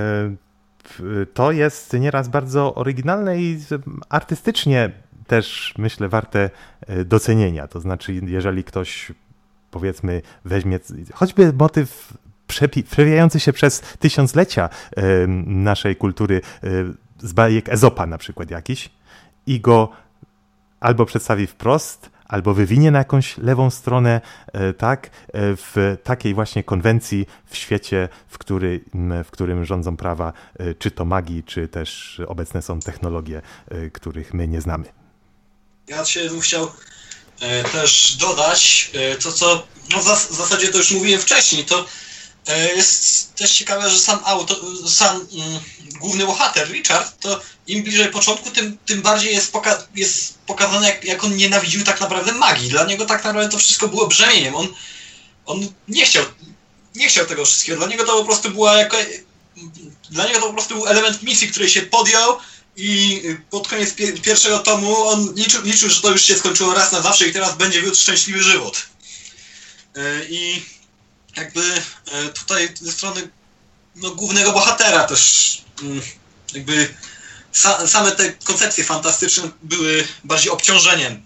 to jest nieraz bardzo oryginalne i artystycznie też, myślę, warte docenienia. To znaczy, jeżeli ktoś, powiedzmy, weźmie choćby motyw przewijający się przez tysiąclecia naszej kultury z bajek Ezopa na przykład jakiś i go albo przedstawi wprost, albo wywinie na jakąś lewą stronę, tak, w takiej właśnie konwencji w świecie, w, który, w którym rządzą prawa, czy to magii, czy też obecne są technologie, których my nie znamy. Ja się bym chciał e, też dodać e, to, co no w, zas- w zasadzie to już mówiłem wcześniej, to e, jest też ciekawe, że sam autor, sam mm, główny bohater, Richard, to im bliżej początku, tym, tym bardziej jest, poka- jest pokazane, jak, jak on nienawidził tak naprawdę magii. Dla niego tak naprawdę to wszystko było brzemieniem. On, on nie chciał, nie chciał tego wszystkiego. Dla niego to po prostu była jako, dla niego to po prostu był element misji, której się podjął. I pod koniec pie- pierwszego tomu on liczył, liczył, że to już się skończyło raz na zawsze i teraz będzie wiódł szczęśliwy żywot. Yy, I jakby yy, tutaj ze strony no, głównego bohatera też yy, jakby sa- same te koncepcje fantastyczne były bardziej obciążeniem.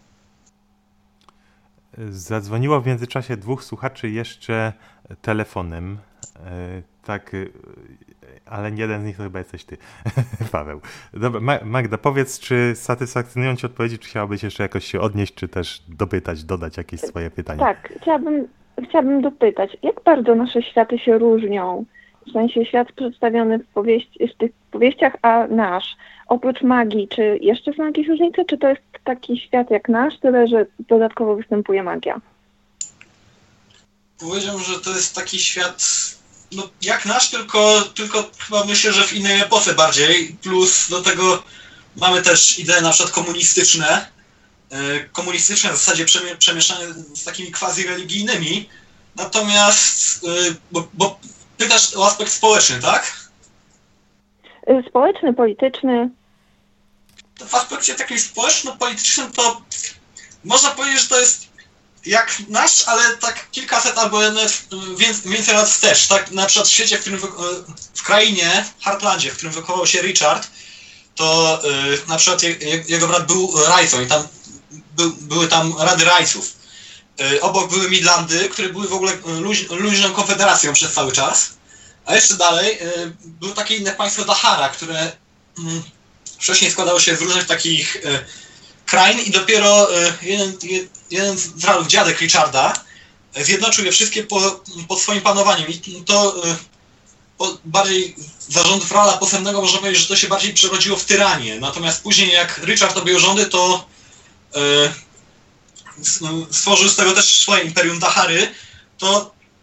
Zadzwoniło w międzyczasie dwóch słuchaczy jeszcze telefonem. Yy, tak... Yy... ale jeden z nich to chyba jesteś ty, Paweł. Dobra, Magda, powiedz, czy satysfakcjonują ci odpowiedzi, czy chciałabyś jeszcze jakoś się odnieść, czy też dopytać, dodać jakieś swoje pytanie? Tak, chciałabym, chciałabym dopytać, jak bardzo nasze światy się różnią? W sensie świat przedstawiony w, powieści, w tych powieściach, a nasz. Oprócz magii, czy jeszcze są jakieś różnice, czy to jest taki świat jak nasz, tyle że dodatkowo występuje magia? Powiedziałbym, że to jest taki świat... No jak nasz, tylko, tylko chyba myślę, że w innej epoce bardziej, plus do tego mamy też idee na przykład komunistyczne, komunistyczne w zasadzie przemieszane z takimi quasi-religijnymi, natomiast, bo, bo pytasz o aspekt społeczny, tak? Społeczny, polityczny. To w aspekcie takim społeczno-politycznym to można powiedzieć, że to jest jak nasz, ale tak kilkaset albo nawet więcej lat wstecz. Tak, na przykład w świecie, w którym w krainie, Heartlandzie, w którym wychował się Richard, to yy, na przykład je, jego brat był rajcą i tam by, były tam rady rajców. Yy, obok były Midlandy, które były w ogóle luź, luźną konfederacją przez cały czas. A jeszcze dalej yy, było takie inne państwo Dahara, które yy, wcześniej składało się z różnych takich yy, krain i dopiero jeden, jeden z ralów, dziadek Richarda, zjednoczył je wszystkie po, pod swoim panowaniem i to po, bardziej zarządów rala posępnego można powiedzieć, że to się bardziej przerodziło w tyranię. Natomiast później jak Richard objął rządy, to e, stworzył z tego też swoje imperium Dahary, to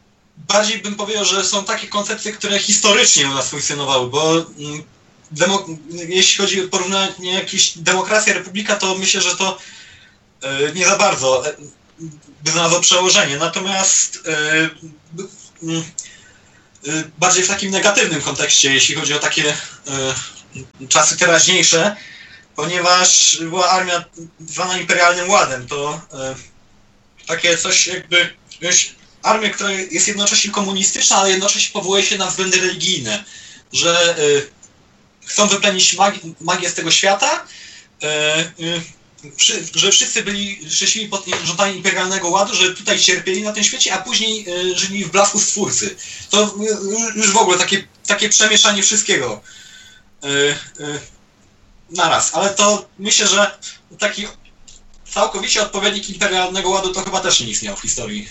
bardziej bym powiedział, że są takie koncepcje, które historycznie u nas funkcjonowały, bo mm, demo, jeśli chodzi o porównanie jakieś demokracja, republika, to myślę, że to y, nie za bardzo y, by znalazło przełożenie. Natomiast y, y, y, bardziej w takim negatywnym kontekście, jeśli chodzi o takie y, czasy teraźniejsze, ponieważ była armia zwana imperialnym ładem, to y, takie coś jakby wiesz, armię, która jest jednocześnie komunistyczna, ale jednocześnie powołuje się na względy religijne, że y, chcą wyplenić magi- magię z tego świata, y, y, przy, że wszyscy byli szczęśliwi pod rządami imperialnego ładu, że tutaj cierpieli na tym świecie, a później y, żyli w blasku Stwórcy. To y, już w ogóle takie, takie przemieszanie wszystkiego y, y, naraz, ale to myślę, że taki całkowicie odpowiednik imperialnego ładu to chyba też nie istniał w historii.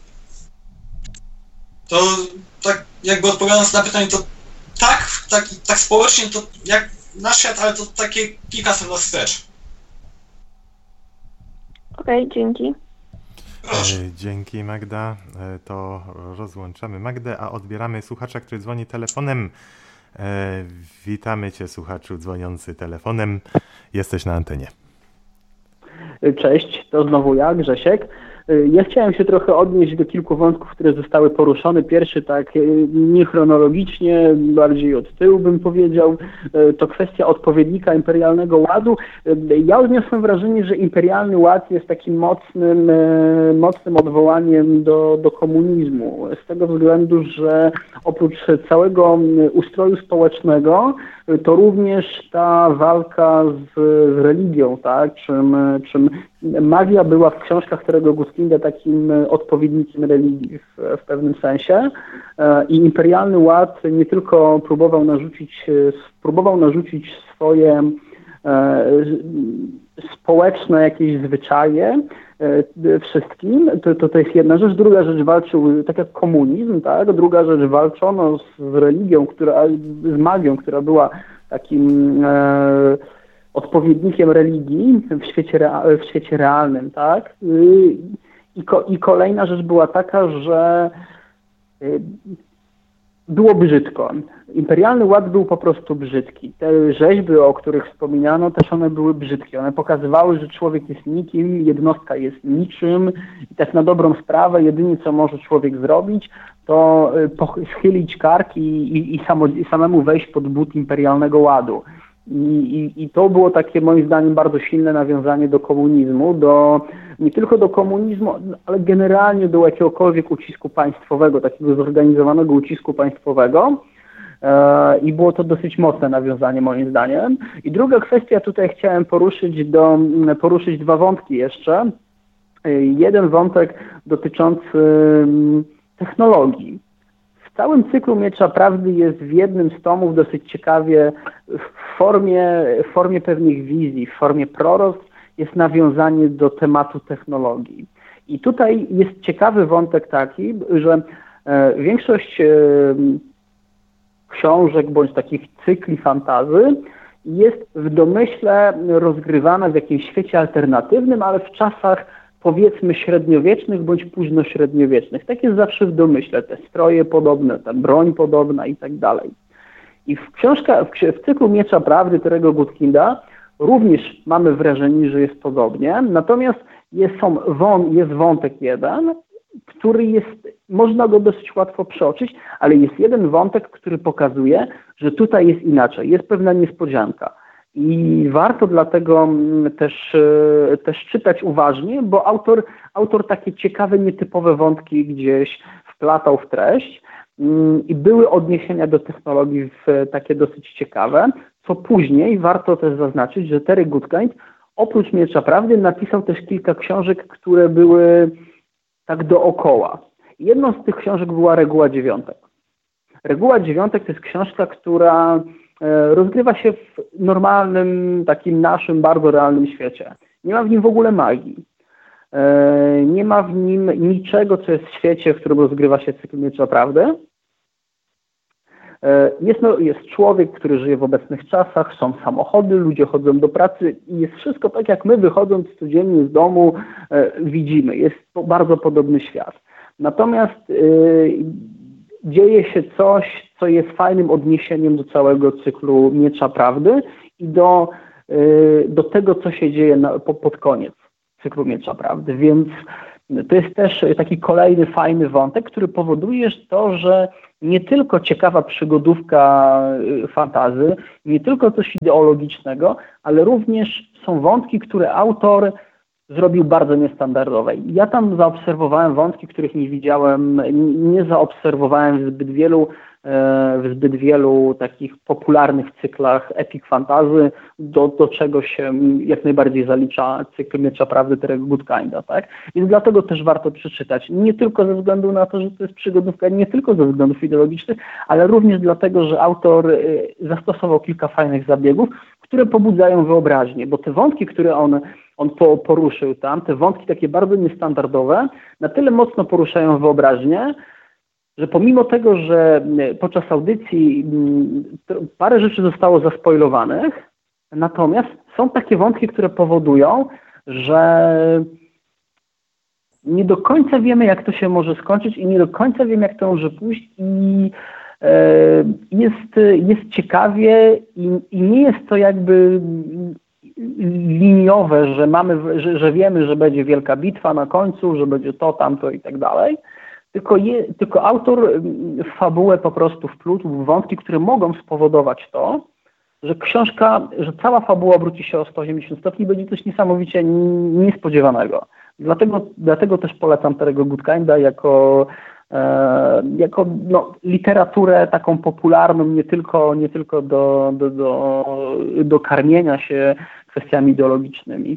To tak jakby odpowiadając na pytanie, to tak, tak, tak społecznie to jak nasz świat, ale to takie kilkaset lat wstecz. Okej, okay, dzięki. Proszę. Dzięki Magda, to rozłączamy Magdę, a odbieramy słuchacza, który dzwoni telefonem. Witamy Cię, słuchaczu dzwoniący telefonem. Jesteś na antenie. Cześć, to znowu ja, Grzesiek. Ja chciałem się trochę odnieść do kilku wątków, które zostały poruszone. Pierwszy tak niechronologicznie, bardziej od tyłu bym powiedział, to kwestia odpowiednika imperialnego ładu. Ja odniosłem wrażenie, że imperialny ład jest takim mocnym, mocnym odwołaniem do, do komunizmu. Z tego względu, że oprócz całego ustroju społecznego, to również ta walka z, z religią, tak? Czym, czym magia była w książkach Terry'ego Goodkinda takim odpowiednikiem religii w, w pewnym sensie. I imperialny ład nie tylko próbował narzucić, próbował narzucić swoje e, społeczne jakieś zwyczaje e, wszystkim, to, to, to jest jedna rzecz. Druga rzecz, walczył, tak jak komunizm, tak? Druga rzecz, walczono z, z religią, która, z magią, która była takim e, odpowiednikiem religii w świecie, rea- w świecie realnym, tak? I, ko- I kolejna rzecz była taka, że y, było brzydko. Imperialny ład był po prostu brzydki. Te rzeźby, o których wspominano, też one były brzydkie. One pokazywały, że człowiek jest nikim, jednostka jest niczym i tak na dobrą sprawę jedynie co może człowiek zrobić, to y, schylić kark i, i, i, samo, i samemu wejść pod but imperialnego ładu. I, i, I to było takie moim zdaniem bardzo silne nawiązanie do komunizmu, do nie tylko do komunizmu, ale generalnie do jakiegokolwiek ucisku państwowego, takiego zorganizowanego ucisku państwowego. E, I było to dosyć mocne nawiązanie moim zdaniem. I druga kwestia, tutaj chciałem poruszyć, do, poruszyć dwa wątki jeszcze. E, jeden wątek dotyczący technologii. W całym cyklu Miecza Prawdy jest w jednym z tomów dosyć ciekawie w formie, w formie pewnych wizji, w formie proroctw jest nawiązanie do tematu technologii. I tutaj jest ciekawy wątek taki, że e, większość e, książek bądź takich cykli fantazy jest w domyśle rozgrywana w jakimś świecie alternatywnym, ale w czasach powiedzmy średniowiecznych bądź późnośredniowiecznych. Tak jest zawsze w domyśle, te stroje podobne, ta broń podobna i tak dalej. I w książka, w, w cyklu Miecza Prawdy Terry'ego Goodkinda również mamy wrażenie, że jest podobnie, natomiast jest, są, wą, jest wątek jeden, który jest, można go dosyć łatwo przeoczyć, ale jest jeden wątek, który pokazuje, że tutaj jest inaczej, jest pewna niespodzianka. I warto dlatego też, też czytać uważnie, bo autor, autor takie ciekawe, nietypowe wątki gdzieś wplatał w treść i były odniesienia do technologii w takie dosyć ciekawe, co później warto też zaznaczyć, że Terry Goodkind oprócz Miecza Prawdy napisał też kilka książek, które były tak dookoła. Jedną z tych książek była Reguła Dziewiątek. Reguła Dziewiątek to jest książka, która rozgrywa się w normalnym, takim naszym, bardzo realnym świecie. Nie ma w nim w ogóle magii. Nie ma w nim niczego, co jest w świecie, w którym rozgrywa się cykl Miecza Prawdy. Jest, no, jest człowiek, który żyje w obecnych czasach, są samochody, ludzie chodzą do pracy i jest wszystko tak, jak my wychodząc codziennie z domu widzimy. Jest to bardzo podobny świat. Natomiast yy, dzieje się coś, co jest fajnym odniesieniem do całego cyklu Miecza Prawdy i do, yy, do tego, co się dzieje na, po, pod koniec cyklu Miecza Prawdy. Więc to jest też taki kolejny fajny wątek, który powoduje to, że nie tylko ciekawa przygodówka fantasy, nie tylko coś ideologicznego, ale również są wątki, które autor zrobił bardzo niestandardowe. Ja tam zaobserwowałem wątki, których nie widziałem, nie zaobserwowałem w zbyt wielu, w zbyt wielu takich popularnych cyklach epic fantasy, do, do czego się jak najbardziej zalicza cykl Miecza Prawdy Terry'ego Goodkinda, tak? Więc dlatego też warto przeczytać. Nie tylko ze względu na to, że to jest przygodówka, nie tylko ze względów ideologicznych, ale również dlatego, że autor zastosował kilka fajnych zabiegów, które pobudzają wyobraźnię, bo te wątki, które on, on poruszył tam, te wątki takie bardzo niestandardowe, na tyle mocno poruszają wyobraźnię, że pomimo tego, że podczas audycji parę rzeczy zostało zaspoilowanych, natomiast są takie wątki, które powodują, że nie do końca wiemy, jak to się może skończyć i nie do końca wiemy, jak to może pójść i jest, jest ciekawie i, i nie jest to jakby liniowe, że mamy, że, że wiemy, że będzie wielka bitwa na końcu, że będzie to, tamto i tak dalej. Tylko, je, tylko autor w fabułę po prostu wplótł wątki, które mogą spowodować to, że książka, że cała fabuła obróci się o sto osiemdziesiąt stopni i będzie coś niesamowicie niespodziewanego. Dlatego, dlatego też polecam Terry'ego Goodkinda jako, e, jako no, literaturę taką popularną, nie tylko, nie tylko do, do, do, do karmienia się kwestiami ideologicznymi.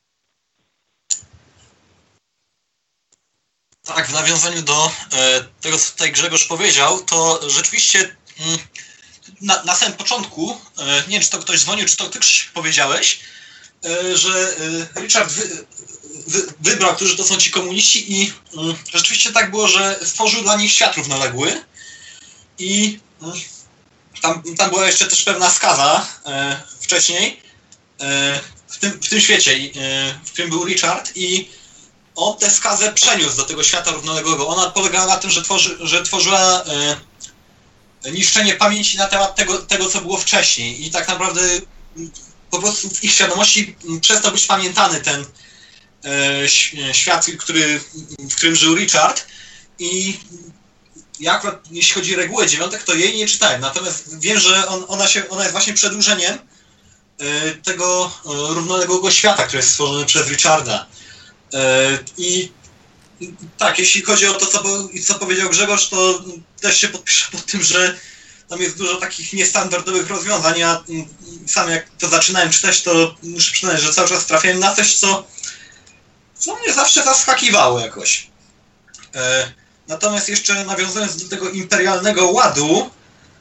Tak, w nawiązaniu do e, tego, co tutaj Grzegorz powiedział, to rzeczywiście mm, na, na samym początku, e, nie wiem, czy to ktoś dzwonił, czy to ty powiedziałeś, e, że e, Richard wy, wy, wybrał, którzy to są ci komuniści i mm, rzeczywiście tak było, że stworzył dla nich świat równoległy i mm, tam, tam była jeszcze też pewna skaza e, wcześniej e, w, tym, w tym świecie, e, w którym był Richard i on tę skazę przeniósł do tego świata równoległego. Ona polegała na tym, że, tworzy, że tworzyła e, niszczenie pamięci na temat tego, tego, co było wcześniej. I tak naprawdę po prostu w ich świadomości przestał być pamiętany ten e, świat, który, w którym żył Richard. I ja akurat, jeśli chodzi o regułę dziewiątek, to jej nie czytałem. Natomiast wiem, że on, ona, się, ona jest właśnie przedłużeniem e, tego e, równoległego świata, który jest stworzony przez Richarda. I tak, jeśli chodzi o to, co, co powiedział Grzegorz, to też się podpiszę pod tym, że tam jest dużo takich niestandardowych rozwiązań. Ja sam jak to zaczynałem czytać, to muszę przyznać, że cały czas trafiałem na coś, co, co mnie zawsze zaskakiwało jakoś. Natomiast jeszcze nawiązując do tego imperialnego ładu,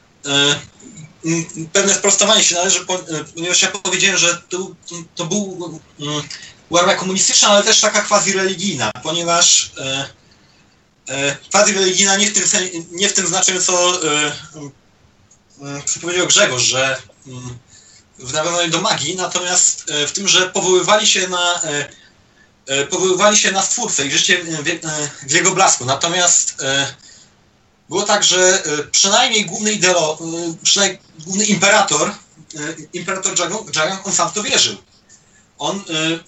pewne sprostowanie się należy, ponieważ ja powiedziałem, że to, to był była armia komunistyczna, ale też taka quasi-religijna, ponieważ e, e, quasi-religijna nie w tym, nie w tym znaczeniu, co, e, co powiedział Grzegorz, że m, w nawiązaniu do magii, natomiast e, w tym, że powoływali się na e, e, powoływali się na Stwórcę i życie w, e, w jego blasku. Natomiast e, było tak, że e, przynajmniej główny ideolo, e, przynajmniej główny imperator, e, imperator Jagan, on sam w to wierzył. On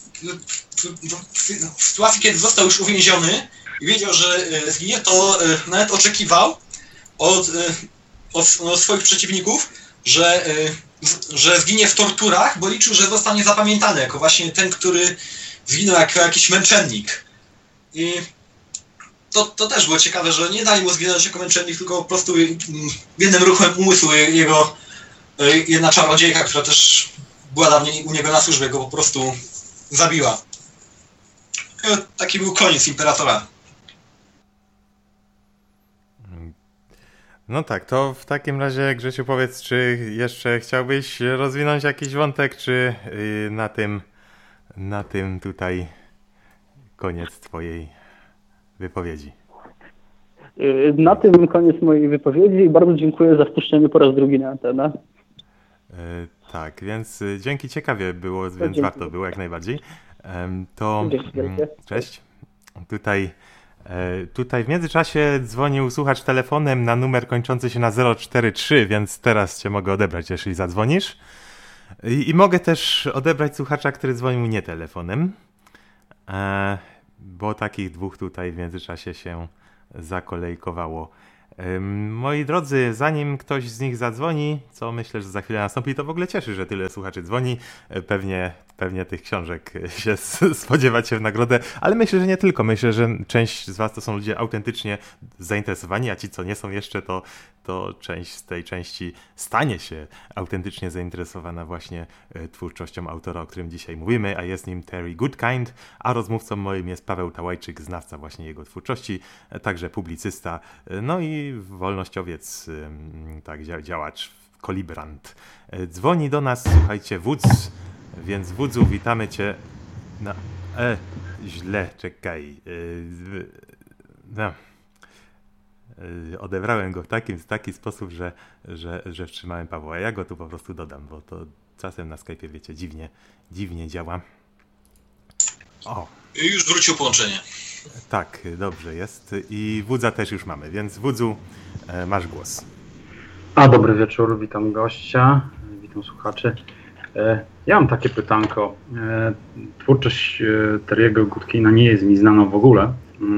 w sytuacji, kiedy został już uwięziony i wiedział, że zginie, to nawet oczekiwał od, od, od swoich przeciwników, że, że zginie w torturach, bo liczył, że zostanie zapamiętany jako właśnie ten, który zginął jako jakiś męczennik. I to, to też było ciekawe, że nie dali mu zginąć jako męczennik, tylko po prostu jednym ruchem umysłu jego jedna czarodziejka, która też była dawniej u niego na służbie, go po prostu zabiła. Taki był koniec imperatora. No tak, to w takim razie, Grzesiu, powiedz, czy jeszcze chciałbyś rozwinąć jakiś wątek, czy na tym, na tym tutaj koniec twojej wypowiedzi? Na tym koniec mojej wypowiedzi i bardzo dziękuję za wpuszczenie po raz drugi na antenę. Tak, więc dzięki, ciekawie było, więc dzięki. Warto było jak najbardziej. To Dzięki. cześć. Tutaj Tutaj w międzyczasie dzwonił słuchacz telefonem na numer kończący się na zero cztery trzy, więc teraz cię mogę odebrać, jeśli zadzwonisz. I, i mogę też odebrać słuchacza, który dzwonił nie telefonem, e, bo takich dwóch tutaj w międzyczasie się zakolejkowało. E, moi drodzy, zanim ktoś z nich zadzwoni, co myślę, że za chwilę nastąpi, to w ogóle cieszy, że tyle słuchaczy dzwoni. E, pewnie, pewnie tych książek się spodziewacie w nagrodę, ale myślę, że nie tylko. Myślę, że część z was to są ludzie autentycznie zainteresowani, a ci, co nie są jeszcze, to, to część z tej części stanie się autentycznie zainteresowana właśnie twórczością autora, o którym dzisiaj mówimy, a jest nim Terry Goodkind, a rozmówcą moim jest Paweł Tałajczyk, znawca właśnie jego twórczości, także publicysta, no i wolnościowiec, tak, działacz, kolibrant. Dzwoni do nas, słuchajcie, Wódz, więc Wódzu, witamy cię na... E, źle, czekaj. No. Odebrałem go w taki, w taki sposób, że, że, że wstrzymałem Pawła. Ja go tu po prostu dodam, bo to czasem na Skype'ie, wiecie, dziwnie, dziwnie działa. O. I już wrócił połączenie. Tak, dobrze jest. I Wódza też już mamy, więc Wódzu, masz głos. A, dobry wieczór, witam gościa, witam słuchaczy. Ja mam takie pytanko. Twórczość Terry'ego Goodkinda nie jest mi znana w ogóle.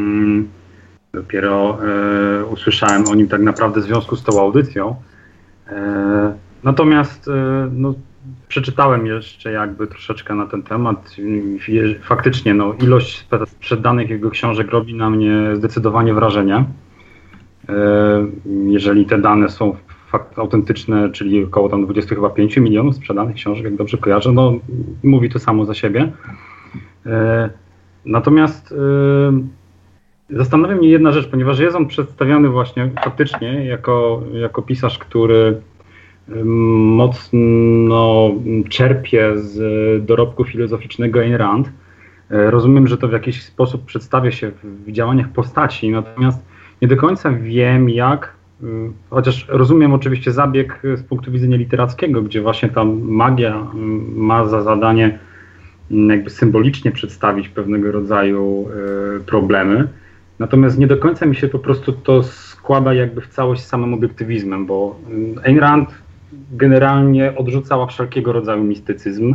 Dopiero e, usłyszałem o nim tak naprawdę w związku z tą audycją. E, natomiast e, no, przeczytałem jeszcze jakby troszeczkę na ten temat. I, faktycznie no, ilość sprzedanych jego książek robi na mnie zdecydowanie wrażenie. E, jeżeli te dane są fakt, autentyczne, czyli około tam dwadzieścia pięć milionów sprzedanych książek, jak dobrze kojarzę, no mówi to samo za siebie. E, natomiast e, zastanawia mnie jedna rzecz, ponieważ jest on przedstawiany właśnie faktycznie jako, jako pisarz, który mocno czerpie z dorobku filozoficznego Ayn Rand. Rozumiem, że to w jakiś sposób przedstawia się w działaniach postaci, natomiast nie do końca wiem jak, chociaż rozumiem oczywiście zabieg z punktu widzenia literackiego, gdzie właśnie ta magia ma za zadanie jakby symbolicznie przedstawić pewnego rodzaju problemy. Natomiast nie do końca mi się po prostu to składa jakby w całość z samym obiektywizmem, bo Ayn Rand generalnie odrzucała wszelkiego rodzaju mistycyzm,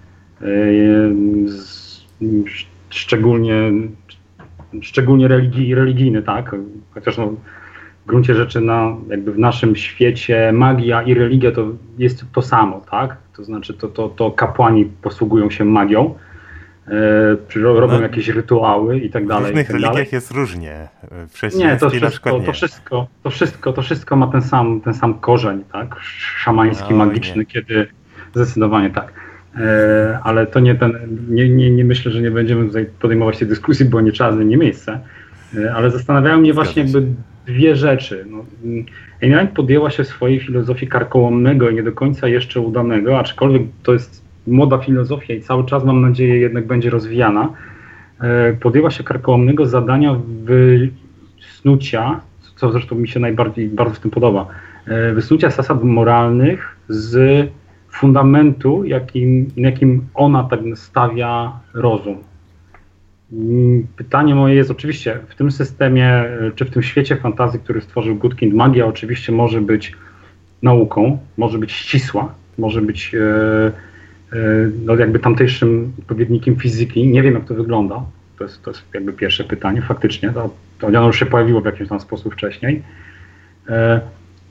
szczególnie, szczególnie religii, religijny, tak? Chociaż no, w gruncie rzeczy na, jakby w naszym świecie magia i religia to jest to samo, tak? To znaczy to, to, to kapłani posługują się magią. Robią no, jakieś rytuały i tak dalej. W różnych tak religiach dalej. jest różnie. W nie, to wszystko, nie. To, wszystko, to, wszystko, to wszystko ma ten sam, ten sam korzeń, tak? Szamański, no, magiczny, nie. Kiedy zdecydowanie tak. E, ale to nie ten, nie, nie, nie myślę, że nie będziemy tutaj podejmować tej dyskusji, bo nie czas, nie miejsce. E, ale zastanawiają mnie Zgadza właśnie się. jakby dwie rzeczy. No, Ayn Rand podjęła się swojej filozofii karkołomnego i nie do końca jeszcze udanego, aczkolwiek to jest młoda filozofia i cały czas, mam nadzieję, jednak będzie rozwijana, podjęła się karkołomnego zadania wysnucia, co zresztą mi się najbardziej bardzo w tym podoba, wysnucia zasad moralnych z fundamentu, jakim, jakim ona tak stawia rozum. Pytanie moje jest oczywiście, w tym systemie, czy w tym świecie fantazji, który stworzył Goodkind, magia oczywiście może być nauką, może być ścisła, może być no jakby tamtejszym odpowiednikiem fizyki. Nie wiem, jak to wygląda. To jest, to jest jakby pierwsze pytanie. Faktycznie, to, to ono już się pojawiło w jakimś tam sposób wcześniej. E...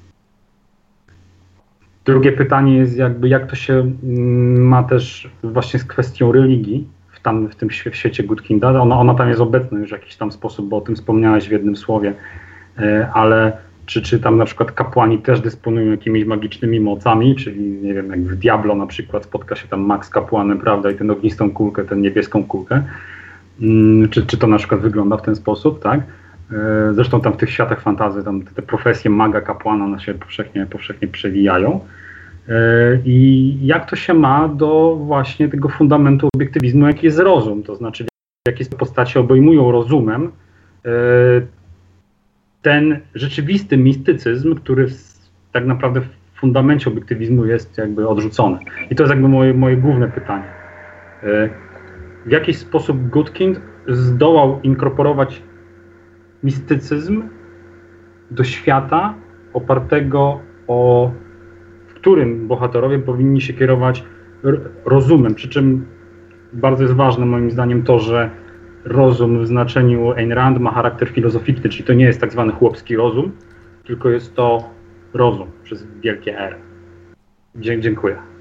Drugie pytanie jest jakby, jak to się ma też właśnie z kwestią religii w, tam, w tym w świecie Goodkinda. Ona, ona tam jest obecna już w jakiś tam sposób, bo o tym wspomniałeś w jednym słowie, e, ale Czy, czy tam na przykład kapłani też dysponują jakimiś magicznymi mocami, czyli nie wiem, jak w Diablo na przykład spotka się tam Max z kapłanem, prawda, i tę ognistą kulkę, tę niebieską kulkę. Hmm, czy, czy to na przykład wygląda w ten sposób, tak? E, zresztą tam w tych światach fantasy tam te, te profesje maga, kapłana one się powszechnie, powszechnie przewijają. E, I jak to się ma do właśnie tego fundamentu obiektywizmu, jaki jest rozum, to znaczy w jakiej postaci obejmują rozumem e, ten rzeczywisty mistycyzm, który w, tak naprawdę w fundamencie obiektywizmu jest jakby odrzucony. I to jest jakby moje, moje główne pytanie. W jakiś sposób Goodkind zdołał inkorporować mistycyzm do świata opartego o, w którym bohaterowie powinni się kierować rozumem, przy czym bardzo jest ważne moim zdaniem to, że rozum w znaczeniu Ayn Rand ma charakter filozoficzny, czyli to nie jest tak zwany chłopski rozum, tylko jest to rozum przez wielkie R. Dzie- dziękuję.